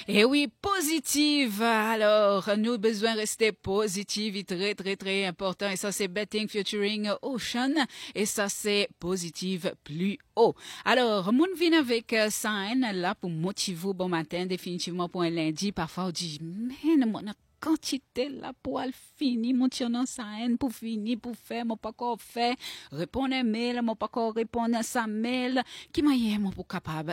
Et oui, positive. Alors, nous besoin rester positive et très, très, très important. Et ça, c'est Betting featuring Ocean. Et ça, c'est positive plus haut. Alors, moun vient avec Sign là pour motiver bon matin, définitivement pour un lundi. Parfois, on dit, mais mon quantité là pour aller finir, mon tionon Sign pour finir, pour faire, mon pas encore fait. Répondre un mail, mon pas encore répondre à sa mail. Qui m'a mon pour capable